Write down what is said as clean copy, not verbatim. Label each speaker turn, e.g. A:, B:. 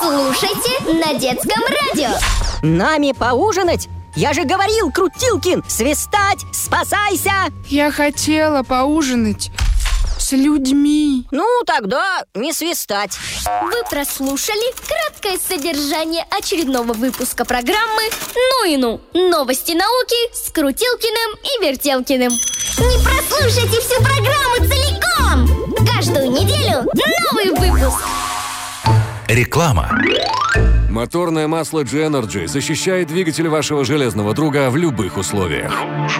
A: Слушайте на детском радио.
B: Нами поужинать? Я же говорил, Крутилкин, свистать, спасайся!
C: Я хотела поужинать с людьми.
B: Ну, тогда не свистать.
A: Вы прослушали краткое содержание очередного выпуска программы «Ну и ну». Новости науки с Крутилкиным и Вертелкиным. Не прослушайте всю программу целиком! Каждую неделю новый выпуск.
D: Реклама.
E: Моторное масло G-Energy защищает двигатель вашего железного друга в любых условиях.